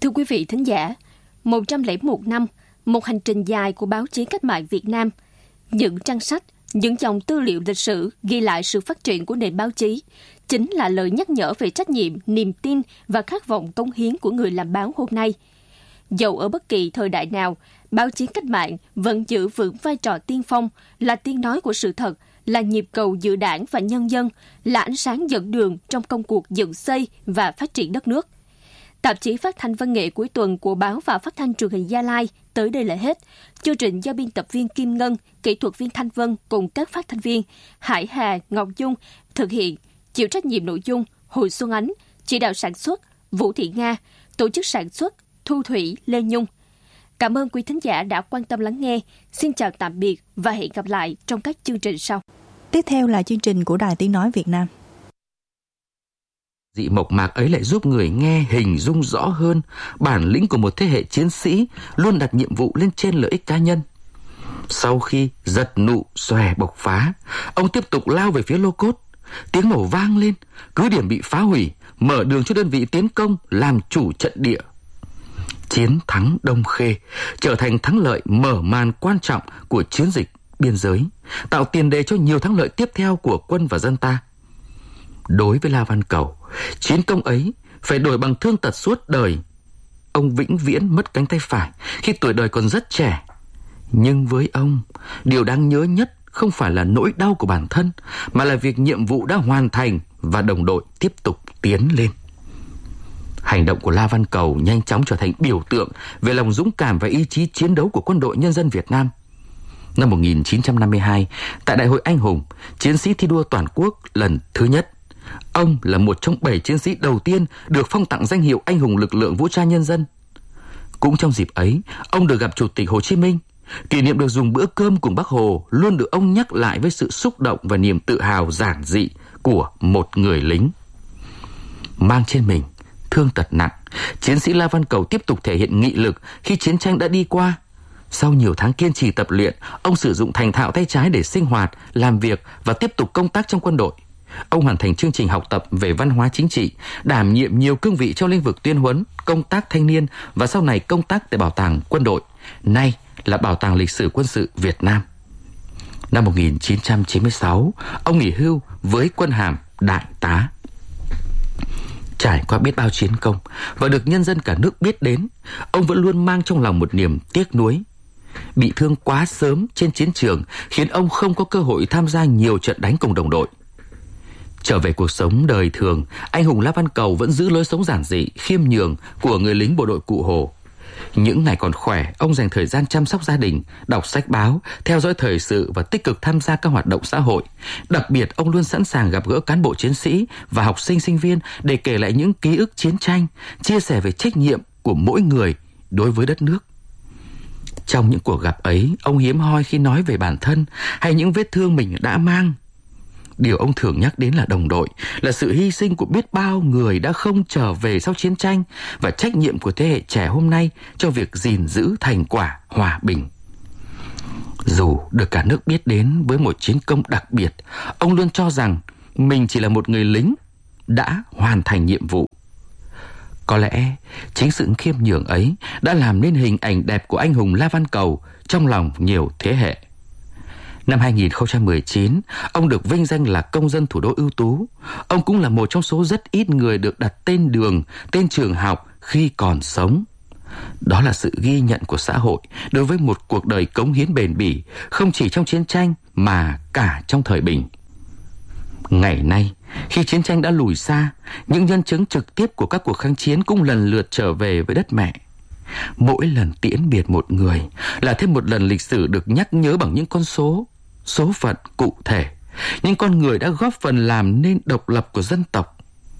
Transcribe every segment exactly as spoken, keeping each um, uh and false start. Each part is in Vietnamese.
Thưa quý vị thính giả, một trăm lẻ một năm, một hành trình dài của báo chí cách mạng Việt Nam. Những trang sách, những dòng tư liệu lịch sử ghi lại sự phát triển của nền báo chí, chính là lời nhắc nhở về trách nhiệm, niềm tin và khát vọng cống hiến của người làm báo hôm nay. Dẫu ở bất kỳ thời đại nào, báo chí cách mạng vẫn giữ vững vai trò tiên phong, là tiếng nói của sự thật, là nhịp cầu giữa đảng và nhân dân, là ánh sáng dẫn đường trong công cuộc dựng xây và phát triển đất nước. Tạp chí phát thanh văn nghệ cuối tuần của Báo và Phát thanh Truyền hình Gia Lai tới đây là hết. Chương trình do biên tập viên Kim Ngân, kỹ thuật viên Thanh Vân cùng các phát thanh viên Hải Hà, Ngọc Dung thực hiện, chịu trách nhiệm nội dung Hồi Xuân Ánh, chỉ đạo sản xuất Vũ Thị Nga, tổ chức sản xuất Thu Thủy, Lê Nhung. Cảm ơn quý thính giả đã quan tâm lắng nghe. Xin chào tạm biệt và hẹn gặp lại trong các chương trình sau. Tiếp theo là chương trình của Đài Tiếng Nói Việt Nam. Dị mộc mạc ấy lại giúp người nghe hình dung rõ hơn bản lĩnh của một thế hệ chiến sĩ luôn đặt nhiệm vụ lên trên lợi ích cá nhân. Sau khi giật nụ xòe bộc phá, ông tiếp tục lao về phía lô cốt. Tiếng nổ vang lên, cứ điểm bị phá hủy, mở đường cho đơn vị tiến công làm chủ trận địa. Chiến thắng Đông Khê trở thành thắng lợi mở màn quan trọng của chiến dịch biên giới, tạo tiền đề cho nhiều thắng lợi tiếp theo của quân và dân ta. Đối với La Văn Cầu, chiến công ấy phải đổi bằng thương tật suốt đời. Ông vĩnh viễn mất cánh tay phải khi tuổi đời còn rất trẻ. Nhưng với ông, điều đáng nhớ nhất không phải là nỗi đau của bản thân, mà là việc nhiệm vụ đã hoàn thành và đồng đội tiếp tục tiến lên. Hành động của La Văn Cầu nhanh chóng trở thành biểu tượng về lòng dũng cảm và ý chí chiến đấu của Quân đội Nhân dân Việt Nam. Năm một nghìn chín trăm năm mươi hai, tại Đại hội Anh hùng, chiến sĩ thi đua toàn quốc lần thứ nhất, ông là một trong bảy chiến sĩ đầu tiên được phong tặng danh hiệu Anh hùng lực lượng vũ trang nhân dân. Cũng trong dịp ấy, ông được gặp Chủ tịch Hồ Chí Minh. Kỷ niệm được dùng bữa cơm cùng Bác Hồ luôn được ông nhắc lại với sự xúc động và niềm tự hào giản dị của một người lính. Mang trên mình thương tật nặng, chiến sĩ La Văn Cầu tiếp tục thể hiện nghị lực khi chiến tranh đã đi qua. Sau nhiều tháng kiên trì tập luyện, ông sử dụng thành thạo tay trái để sinh hoạt, làm việc và tiếp tục công tác trong quân đội. Ông hoàn thành chương trình học tập về văn hóa chính trị, đảm nhiệm nhiều cương vị trong lĩnh vực tuyên huấn, công tác thanh niên và sau này công tác tại Bảo tàng Quân đội, nay là Bảo tàng Lịch sử Quân sự Việt Nam. Năm một nghìn chín trăm chín mươi sáu, ông nghỉ hưu với quân hàm đại tá. Trải qua biết bao chiến công và được nhân dân cả nước biết đến, ông vẫn luôn mang trong lòng một niềm tiếc nuối. Bị thương quá sớm trên chiến trường khiến ông không có cơ hội tham gia nhiều trận đánh cùng đồng đội. Trở về cuộc sống đời thường, anh hùng La Văn Cầu vẫn giữ lối sống giản dị, khiêm nhường của người lính bộ đội Cụ Hồ. Những ngày còn khỏe, ông dành thời gian chăm sóc gia đình, đọc sách báo, theo dõi thời sự và tích cực tham gia các hoạt động xã hội. Đặc biệt, ông luôn sẵn sàng gặp gỡ cán bộ chiến sĩ và học sinh sinh viên để kể lại những ký ức chiến tranh, chia sẻ về trách nhiệm của mỗi người đối với đất nước. Trong những cuộc gặp ấy, ông hiếm hoi khi nói về bản thân hay những vết thương mình đã mang. Điều ông thường nhắc đến là đồng đội, là sự hy sinh của biết bao người đã không trở về sau chiến tranh và trách nhiệm của thế hệ trẻ hôm nay cho việc gìn giữ thành quả hòa bình. Dù được cả nước biết đến với một chiến công đặc biệt, ông luôn cho rằng mình chỉ là một người lính đã hoàn thành nhiệm vụ. Có lẽ chính sự khiêm nhường ấy đã làm nên hình ảnh đẹp của anh hùng La Văn Cầu trong lòng nhiều thế hệ. Năm hai nghìn không trăm mười chín, ông được vinh danh là công dân thủ đô ưu tú. Ông cũng là một trong số rất ít người được đặt tên đường, tên trường học khi còn sống. Đó là sự ghi nhận của xã hội đối với một cuộc đời cống hiến bền bỉ, không chỉ trong chiến tranh mà cả trong thời bình. Ngày nay, khi chiến tranh đã lùi xa, những nhân chứng trực tiếp của các cuộc kháng chiến cũng lần lượt trở về với đất mẹ. Mỗi lần tiễn biệt một người là thêm một lần lịch sử được nhắc nhớ bằng những con số, số phận cụ thể, những con người đã góp phần làm nên độc lập của dân tộc.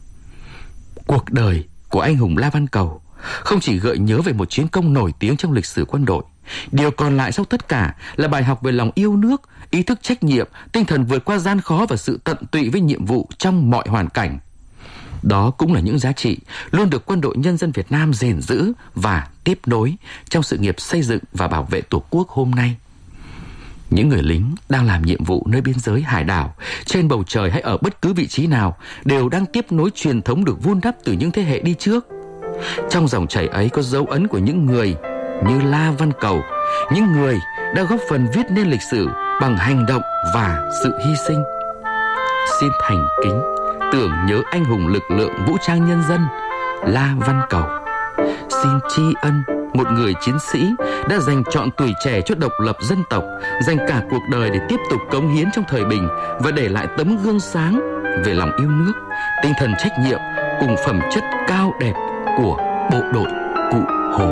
Cuộc đời của anh hùng La Văn Cầu không chỉ gợi nhớ về một chiến công nổi tiếng trong lịch sử quân đội, điều còn lại sau tất cả là bài học về lòng yêu nước, ý thức trách nhiệm, tinh thần vượt qua gian khó và sự tận tụy với nhiệm vụ trong mọi hoàn cảnh. Đó cũng là những giá trị luôn được Quân đội Nhân dân Việt Nam gìn giữ và tiếp nối trong sự nghiệp xây dựng và bảo vệ Tổ quốc hôm nay. Những người lính đang làm nhiệm vụ nơi biên giới hải đảo, trên bầu trời hay ở bất cứ vị trí nào đều đang tiếp nối truyền thống được vun đắp từ những thế hệ đi trước. Trong dòng chảy ấy có dấu ấn của những người như La Văn Cầu, những người đã góp phần viết nên lịch sử bằng hành động và sự hy sinh. Xin thành kính tưởng nhớ anh hùng lực lượng vũ trang nhân dân La Văn Cầu. Xin tri ân một người chiến sĩ đã dành trọn tuổi trẻ cho độc lập dân tộc, dành cả cuộc đời để tiếp tục cống hiến trong thời bình và để lại tấm gương sáng về lòng yêu nước, tinh thần trách nhiệm cùng phẩm chất cao đẹp của bộ đội Cụ Hồ.